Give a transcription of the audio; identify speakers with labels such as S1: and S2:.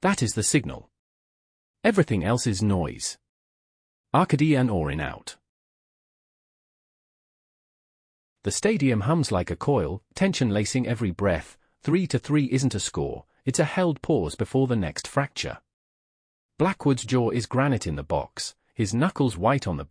S1: That is the signal. Everything else is noise. Arkady and Orin out. The stadium hums like a coil, tension lacing every breath. 3-3 isn't a score, it's a held pause before the next fracture. Blackwood's jaw is granite in the box, his knuckles white on the